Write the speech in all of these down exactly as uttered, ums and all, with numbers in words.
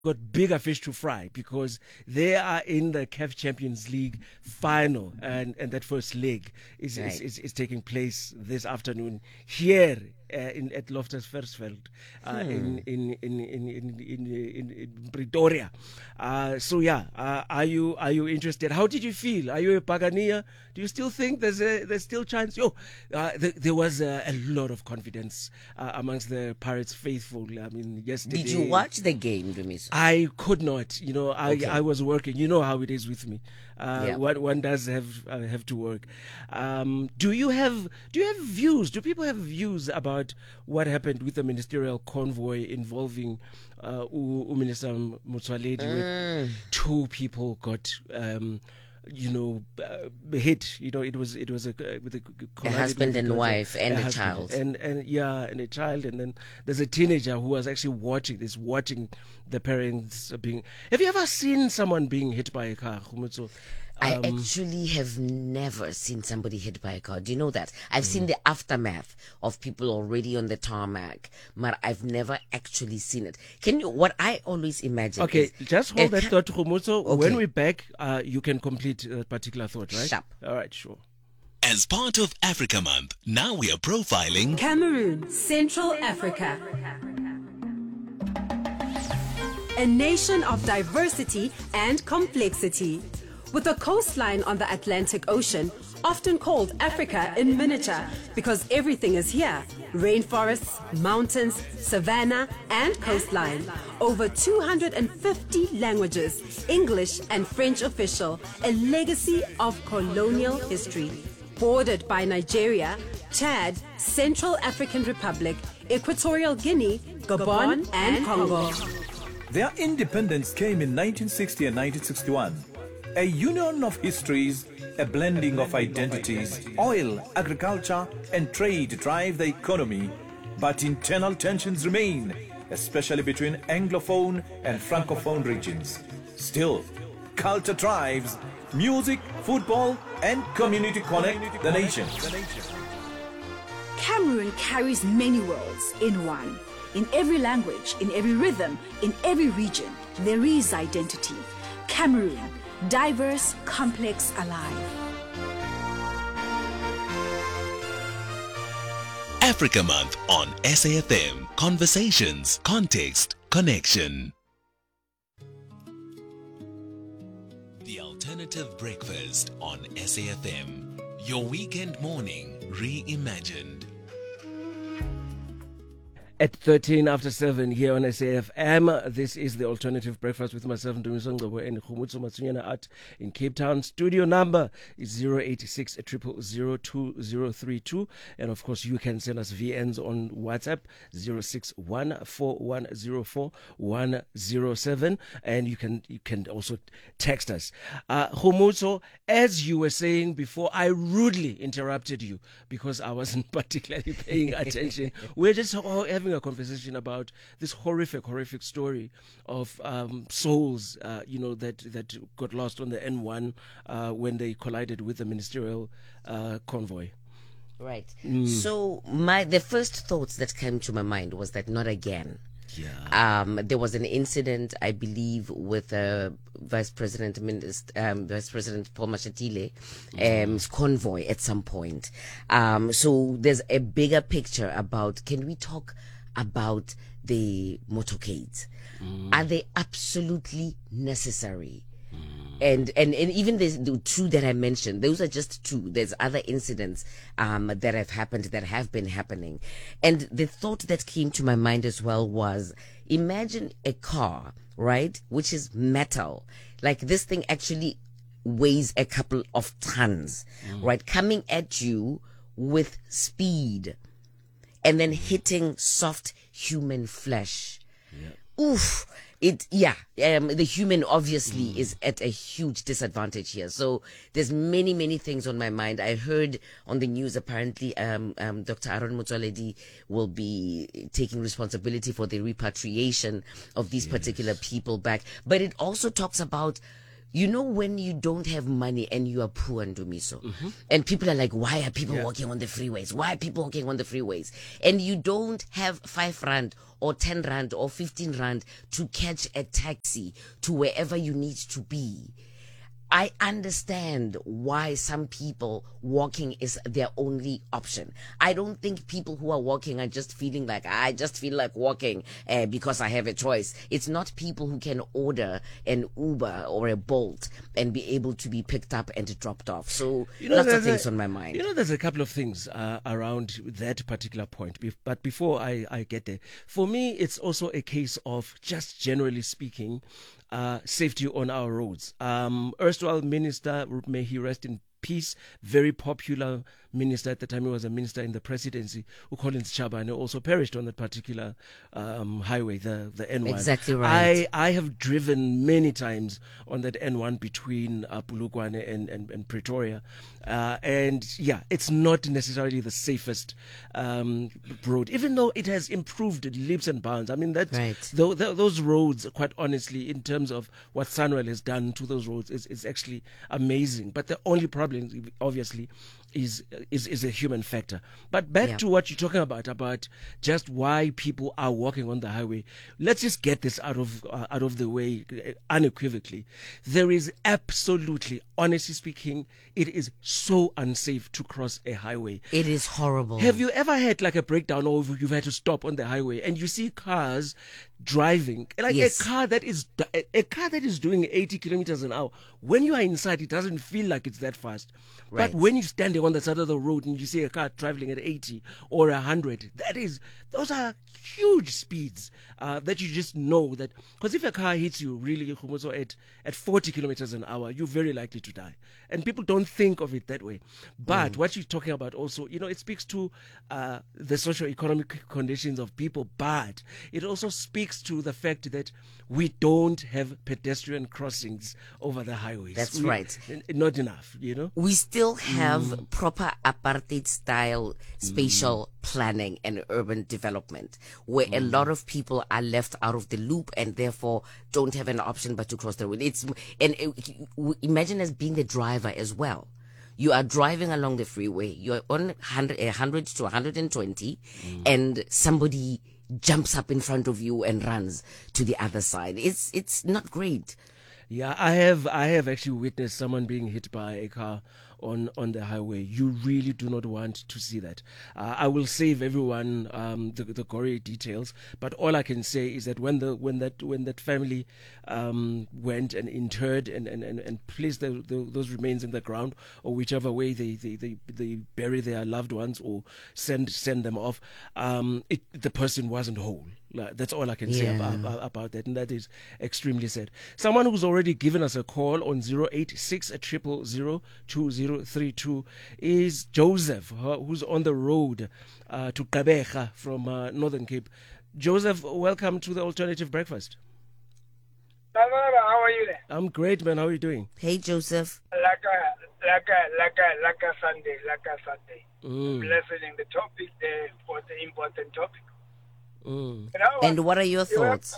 got bigger fish to fry because they are in the C A F Champions League final, and, and that first leg is, right. is, is, is taking place this afternoon here uh, in at Loftus Versfeld uh, hmm. in, in, in, in, in, in, in, in Pretoria. Uh, so yeah, uh, are you are you interested? How did you feel? Are you a Pagania? Do you still think there's a there's still chance? Yo, uh, th- there was a, a lot of confidence uh, amongst the Pirates faithful. I mean, yesterday. Did you watch the game, Dumiso? I could not. You know, I, Okay. I was working. You know how it is with me. Uh, Yeah. one, one does have uh, have to work. Um, do you have do you have views? Do people have views about what happened with the ministerial convoy involving uh, U- U- Minister Motsoaledi, Mm. where two people got um, you know uh, hit? You know, it was it was a with a, A husband and wife and a husband child. and and yeah, and a child, and then there's a teenager who was actually watching this, watching the parents being. Have you ever seen someone being hit by a car, Khumutso? I Um, actually have never seen somebody hit by a car. Do you know that? I've seen the aftermath of people already on the tarmac, but I've never actually seen it. Can you, what I always imagine Okay, is... just hold a that ca- thought, Khumutso. Okay. When we're back, uh, you can complete that particular thought, right? Sharp. All right, sure. As part of Africa Month, now we are profiling Cameroon, Central Africa. A nation of diversity and complexity. With a coastline on the Atlantic Ocean, often called Africa in miniature because everything is here. Rainforests, mountains, savanna, and coastline. Over two hundred fifty languages, English and French official, a legacy of colonial history. Bordered by Nigeria, Chad, Central African Republic, Equatorial Guinea, Gabon, and Congo. Their independence came in nineteen sixty and nineteen sixty-one. A union of histories, a blending of identities. Oil, agriculture, and trade drive the economy, but internal tensions remain, especially between Anglophone and Francophone regions. Still, culture drives, music, football, and community connect the nation. Cameroon carries many worlds in one. In every language, in every rhythm, in every region, there is identity. Cameroon, diverse, complex, alive. Africa Month on S A F M. Conversations, context, connection. The Alternative Breakfast on S A F M. Your weekend morning reimagined. At thirteen after seven here on S A F M, this is the Alternative Breakfast with myself, Ndumiso Ngcobo, and Khumutso Matsunyana at in Cape Town. Studio number is zero eight six, zero zero zero, two zero three two. And of course, you can send us V Ns on WhatsApp, zero six one, four one zero four, one zero seven. And you can you can also text us. Uh, Khumutso, as you were saying before, I rudely interrupted you because I wasn't particularly paying attention. We're just all having a conversation about this horrific, horrific story of um, souls, uh, you know, that that got lost on the N one uh, when they collided with the ministerial uh, convoy. Right. So my the first thoughts that came to my mind was that not again. Yeah. Um, there was an incident, I believe, with uh, Vice President Minister, um, Vice President Paul Mashatile, um, convoy at some point. Um, so there's a bigger picture about. Can we talk about the motorcades? Are they absolutely necessary? And, and and even the, the two that I mentioned, those are just two. There's other incidents um, that have happened, that have been happening. And the thought that came to my mind as well was, imagine a car, right, which is metal. Like this thing actually weighs a couple of tons, right, coming at you with speed and then hitting soft human flesh. Oof. It yeah, um, the human obviously mm. is at a huge disadvantage here. So there's many many things on my mind. I heard on the news apparently um, um, Doctor Aaron Motsoaledi will be taking responsibility for the repatriation of these yes. particular people back. But it also talks about You know, when you don't have money and you are poor, Ndumiso, mm-hmm. and people are like, why are people yeah. walking on the freeways? Why are people walking on the freeways? And you don't have five rand or ten rand or fifteen rand to catch a taxi to wherever you need to be. I understand why some people walking is their only option. I don't think people who are walking are just feeling like, I just feel like walking uh, because I have a choice. It's not people who can order an Uber or a Bolt and be able to be picked up and dropped off. So you know, lots of things a, on my mind. You know, there's a couple of things uh, around that particular point. But before I, I get there, for me, it's also a case of just generally speaking, Uh, safety on our roads. Um, erstwhile Minister, may he rest in peace, very popular minister at the time, he was a minister in the presidency, who Collins Chabane also perished on that particular um, highway, the, the N one. Exactly right. I, I have driven many times on that N one between uh, Polokwane and, and, and Pretoria. Uh, and yeah, it's not necessarily the safest um, road, even though it has improved leaps and bounds. I mean, that right. th- th- those roads, quite honestly, in terms of what Sanwell has done to those roads, is, is actually amazing. But the only problem, obviously, is is is a human factor. But back yeah. to what you're talking about, about just why people are walking on the highway. Let's just get this out of uh, out of the way uh, unequivocally. There is absolutely, honestly speaking, it is so unsafe to cross a highway. It is horrible. Have you ever had like a breakdown, or you've had to stop on the highway and you see cars driving, like yes. a car that is a, a car that is doing eighty kilometers an hour? When you are inside, it doesn't feel like it's that fast. Right. But when you're standing on the side of the road and you see a car traveling at eighty or one hundred, that is, those are huge speeds uh, that you just know that, because if a car hits you really at, at forty kilometers an hour, you're very likely to die. And people don't think of it that way. But mm. what you're talking about also, you know, it speaks to uh, the socio-economic conditions of people, but it also speaks to the fact that we don't have pedestrian crossings over the highways. That's we, right. Not enough, you know. We still have Mm. proper apartheid style spatial mm. planning and urban development, where mm. a lot of people are left out of the loop and therefore don't have an option but to cross the road. It's and it, imagine as being the driver as well. You are driving along the freeway, you're on one hundred, one hundred to one hundred twenty, mm. and somebody jumps up in front of you and runs to the other side. It's it's not great. Yeah, I have I have actually witnessed someone being hit by a car on, on the highway. You really do not want to see that. Uh, I will save everyone um, the, the gory details, but all I can say is that when the when that when that family um, went and interred and, and, and, and placed the, the, those remains in the ground, or whichever way they, they, they, they bury their loved ones or send send them off, um, it, the person wasn't whole. That's all I can say yeah. about, about that, and that is extremely sad. Someone who's already given us a call on zero eight six zero zero zero two zero three two is Joseph, who's on the road uh, to Gqeberha from uh, Northern Cape. Joseph, welcome to the Alternative Breakfast. Tamara, how are you there? I'm great, man. How are you doing? Hey, Joseph. Like a, like a, like a, like a Sunday, like a Sunday. Mm. Listening the topic there for the important topic. Mm. You know what? And what are your thoughts?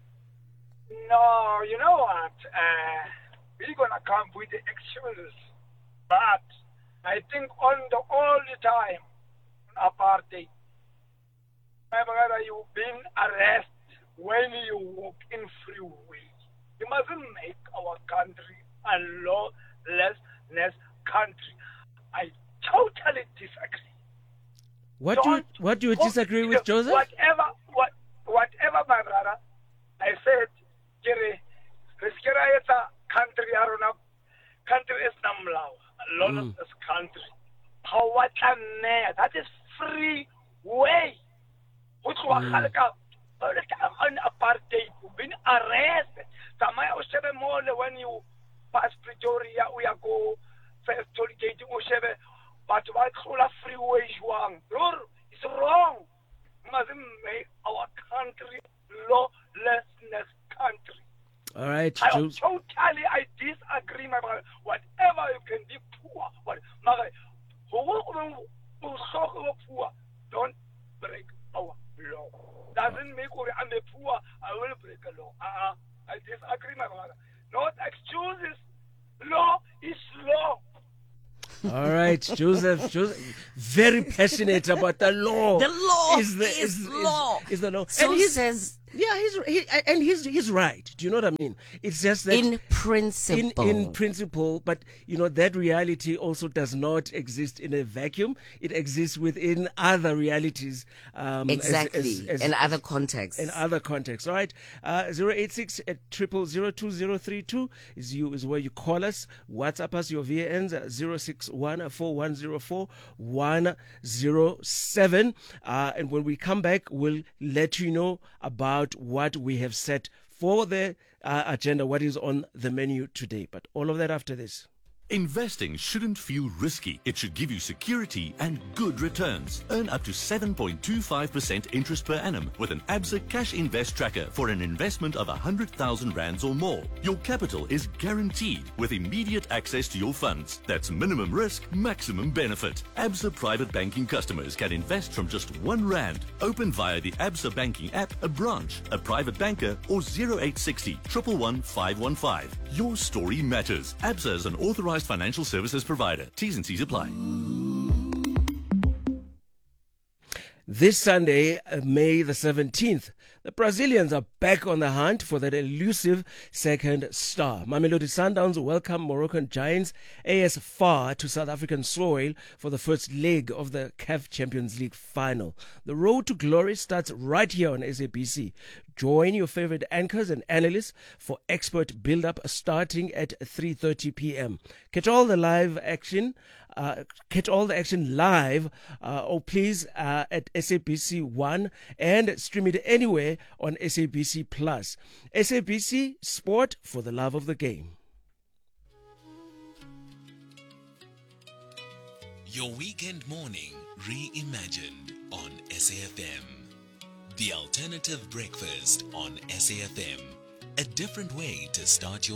No, you know what? Uh, we're gonna come with the excuses, but I think on the all the time, apartheid. My brother, you've been arrested when you walk in freeway. You mustn't make our country a lawlessness country. I totally disagree. What do you, what do you disagree with, Joseph? Whatever, what, whatever, my brother. I said, Kiri, Riskira is a country, Aruna. Country is Namlao. Lawless mm. country. How what that is free way. Which was on apartheid. You've been arrested. Samaya Ushebe more when you pass Pretoria, we are go first toll gate Ushebe. But what Kula freeway Juang? It's wrong. Mustn't make our country lawlessness country. All right, I Jules. totally I disagree, my brother. Whatever you can be poor, what my poor, don't break our law. Doesn't make I'm a poor, I will break a law. Uh-uh. I disagree, my brother. Not excuses. Law is law. All right, Joseph, Joseph, very passionate about the law. The law is, the, is is, law. Is, is the law. So and he's, says yeah, he's he, and he's he's right. Do you know what I mean? It's just that in principle. In, in principle, but you know that reality also does not exist in a vacuum. It exists within other realities. Um, exactly, as, as, as, in other contexts. In other contexts, all right. Uh, zero eight six at triple zero two zero three two is you is where you call us. WhatsApp us your V A Ns at zero six one four one zero four one zero seven. Uh, and when we come back, we'll let you know about what we have set for the uh, agenda, what is on the menu today. But all of that after this. Investing shouldn't feel risky. It should give you security and good returns. Earn up to seven point two five percent interest per annum with an Absa Cash Invest Tracker for an investment of one hundred thousand rands or more. Your capital is guaranteed with immediate access to your funds. That's minimum risk, maximum benefit. Absa Private Banking customers can invest from just one rand. Open via the Absa Banking app, a branch, a private banker, or zero eight six zero, one one one, five one five. Your story matters. Absa is an authorized financial services provider. T's and C's apply. This Sunday, uh, May the seventeenth, the Brazilians are back on the hunt for that elusive second star. Mamelodi Sundowns welcome Moroccan giants A S F A R to South African soil for the first leg of the C A F Champions League final. The road to glory starts right here on S A B C. Join your favorite anchors and analysts for expert build-up starting at three thirty p.m. Catch all the live action, uh, catch all the action live, uh, or please uh, at S A B C one and stream it anywhere on S A B C Plus. S A B C Sport for the love of the game. Your weekend morning reimagined on S A F M. The Alternative Breakfast on S A F M. A different way to start your